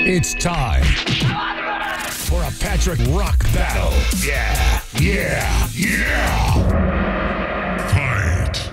It's time for a Patrick Rock battle. Yeah. Fight.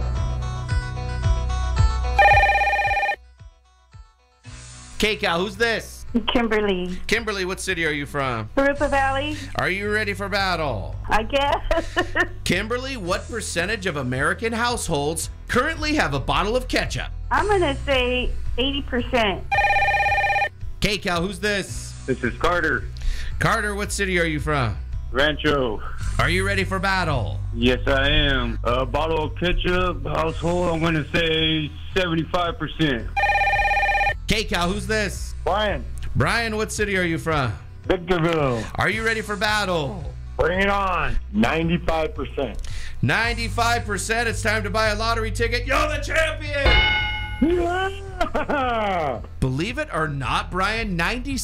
K-Cal, who's this? Kimberly. Kimberly, what city are you from? Rupa Valley, Are you ready for battle? I guess. Kimberly, what percentage of American households currently have a bottle of ketchup? I'm going to say 80%. K-Cal, who's this? This is Carter. Carter, what city are you from? Rancho. Are you ready for battle? Yes, I am. A bottle of ketchup household, I'm going to say 75%. K-Cal, who's this? Brian. Brian, what city are you from? Victorville. Are you ready for battle? Bring it on. 95%. 95%. It's time to buy a lottery ticket. You're the champion! Yeah! Believe it or not, Brian,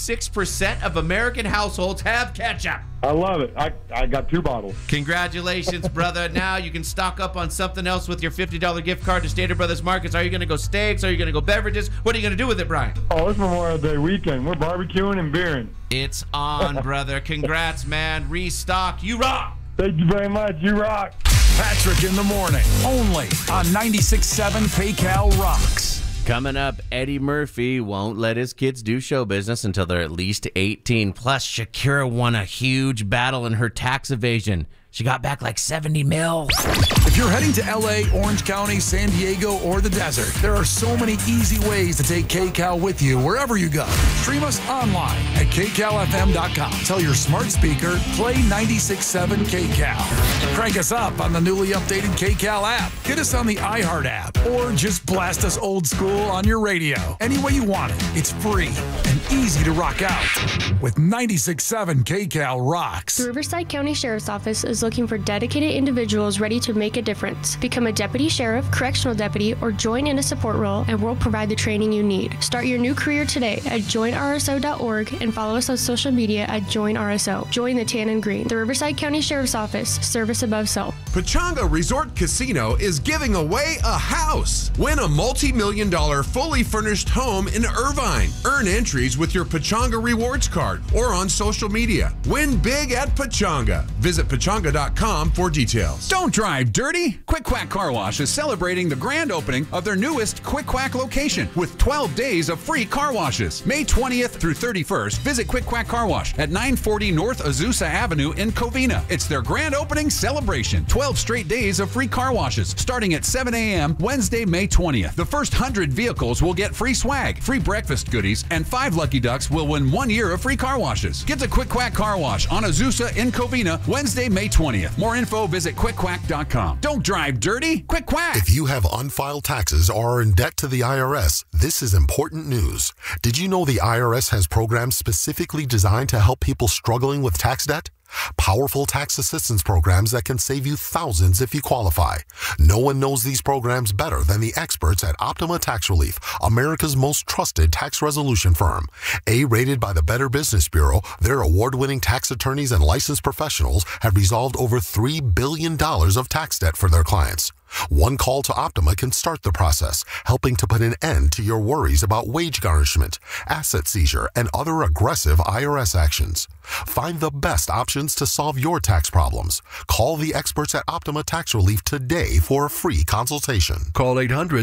96% of American households have ketchup. I love it. I got 2 bottles. Congratulations, brother. Now you can stock up on something else with your $50 gift card to Stater Brothers Markets. Are you going to go steaks? Are you going to go beverages? What are you going to do with it, Brian? Oh, it's Memorial Day weekend. We're barbecuing and beering. It's on, brother. Congrats, man. Restock. You rock. Thank you very much. You rock. Patrick in the morning, only on 96.7 K-Cal Rocks. Coming up, Eddie Murphy won't let his kids do show business until they're at least 18. Plus, Shakira won a huge battle in her tax evasion. She got back like 70 mil. If you're heading to LA, Orange County, San Diego, or the desert, there are so many easy ways to take K-Cal with you wherever you go. Stream us online at kcalfm.com. Tell your smart speaker, play 96.7 K-Cal. Crank us up on the newly updated K-Cal app. Get us on the iHeart app, or just blast us old school on your radio. Any way you want it, it's free and easy to rock out. With 96.7 K-Cal Rocks. The Riverside County Sheriff's Office is looking for dedicated individuals ready to make a difference. Become a deputy sheriff, correctional deputy, or join in a support role, and we'll provide the training you need. Start your new career today at joinrso.org and follow us on social media at joinrso. Join the Tan and Green. The Riverside County Sheriff's Office. Service above self. Pechanga Resort Casino is giving away a house. Win a multi-million-dollar fully furnished home in Irvine. Earn entries with your Pechanga Rewards card or on social media. Win big at Pechanga. Visit Pechanga.com for details. Don't drive dirty. Quick Quack Car Wash is celebrating the grand opening of their newest Quick Quack location with 12 days of free car washes. May 20th through 31st, visit Quick Quack Car Wash at 940 North Azusa Avenue in Covina. It's their grand opening celebration. 12 straight days of free car washes starting at 7 a.m. Wednesday, May 20th. The first 100 vehicles will get free swag, free breakfast goodies, and 5 lucky ducks will win 1 year of free car washes. Get to Quick Quack Car Wash on Azusa in Covina Wednesday, May 20th. More info, visit quickquack.com. Don't drive dirty. Quick Quack. If you have unfiled taxes or are in debt to the IRS, this is important news. Did you know the IRS has programs specifically designed to help people struggling with tax debt? Powerful tax assistance programs that can save you thousands if you qualify. No one knows these programs better than the experts at Optima Tax Relief, America's most trusted tax resolution firm. A-rated by the Better Business Bureau, their award-winning tax attorneys and licensed professionals have resolved over $3 billion of tax debt for their clients. One call to Optima can start the process, helping to put an end to your worries about wage garnishment, asset seizure, and other aggressive IRS actions. Find the best options to solve your tax problems. Call the experts at Optima Tax Relief today for a free consultation. Call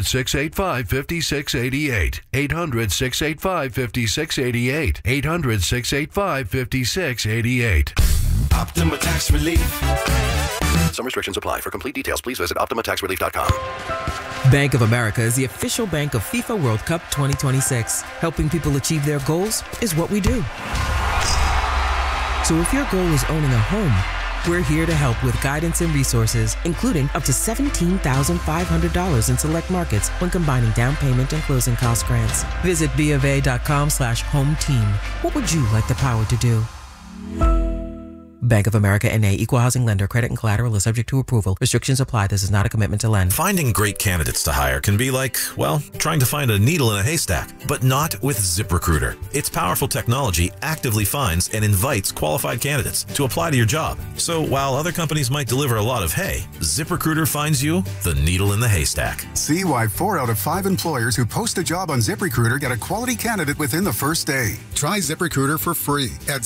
800-685-5688. 800-685-5688. 800-685-5688. Optima Tax Relief. Some restrictions apply. For complete details, please visit OptimaTaxRelief.com. Bank of America is the official bank of FIFA World Cup 2026. Helping people achieve their goals is what we do. So if your goal is owning a home, we're here to help with guidance and resources, including up to $17,500 in select markets when combining down payment and closing cost grants. Visit BofA.com/home team. What would you like the power to do? Bank of America N.A. Equal housing lender. Credit and collateral is subject to approval. Restrictions apply. This is not a commitment to lend. Finding great candidates to hire can be like, well, trying to find a needle in a haystack, but not with ZipRecruiter. Its powerful technology actively finds and invites qualified candidates to apply to your job. So while other companies might deliver a lot of hay, ZipRecruiter finds you the needle in the haystack. See why 4 out of 5 employers who post a job on ZipRecruiter get a quality candidate within the first day. Try ZipRecruiter for free at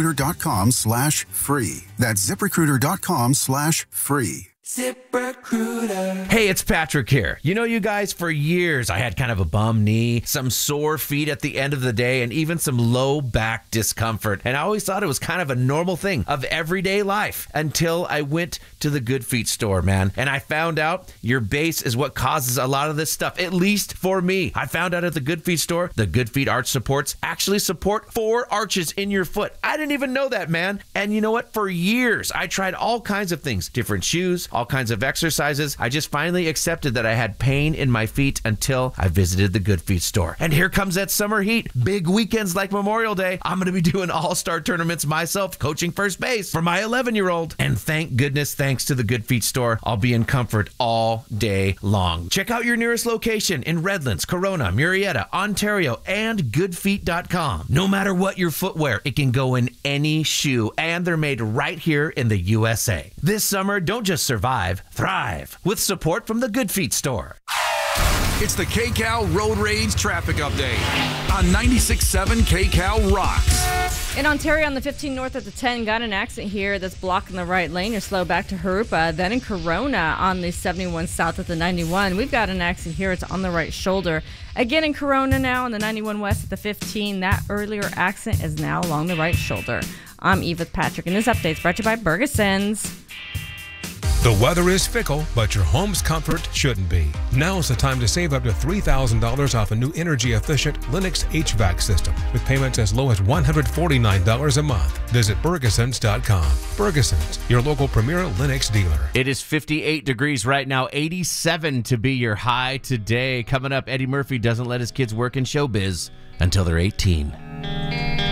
ZipRecruiter.com/free. That's ZipRecruiter.com/free. ZipRecruiter. Hey, it's Patrick here. You know, you guys, for years, I had kind of a bum knee, some sore feet at the end of the day, and even some low back discomfort. And I always thought it was kind of a normal thing of everyday life until I went to the Good Feet store, man. And I found out your base is what causes a lot of this stuff, at least for me. I found out at the Good Feet store, the Good Feet arch supports actually support 4 arches in your foot. I didn't even know that, man. And you know what? For years, I tried all kinds of things, different shoes, all kinds of exercises. I just finally accepted that I had pain in my feet until I visited the Good Feet store. And here comes that summer heat. Big weekends like Memorial Day. I'm going to be doing all-star tournaments myself, coaching first base for my 11-year-old. And thank goodness, thanks to the Good Feet store, I'll be in comfort all day long. Check out your nearest location in Redlands, Corona, Murrieta, Ontario, and goodfeet.com. No matter what your footwear, it can go in any shoe, and they're made right here in the USA. This summer, don't just survive, thrive with support from the Good Feet store. It's the KCAL Road Rage Traffic Update on 96.7 KCAL Rocks. In Ontario on the 15 north at the 10, got an accident here that's blocking the right lane. You're slow back to Harupa. Then in Corona on the 71 south at the 91, we've got an accident here. It's on the right shoulder. Again in Corona now on the 91 west at the 15. That earlier accident is now along the right shoulder. I'm Eve with Patrick, and this update is brought to you by Bergeson's. The weather is fickle, but your home's comfort shouldn't be. Now's the time to save up to $3,000 off a new energy-efficient Lennox HVAC system with payments as low as $149 a month. Visit Bergesons.com. Bergesons, your local premier Lennox dealer. It is 58 degrees right now, 87 to be your high today. Coming up, Eddie Murphy doesn't let his kids work in showbiz until they're 18.